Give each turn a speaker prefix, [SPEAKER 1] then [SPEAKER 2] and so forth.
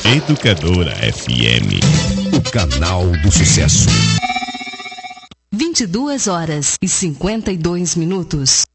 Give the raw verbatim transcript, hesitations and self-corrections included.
[SPEAKER 1] Educadora F M, o canal do sucesso.
[SPEAKER 2] vinte e duas horas e cinquenta e dois minutos.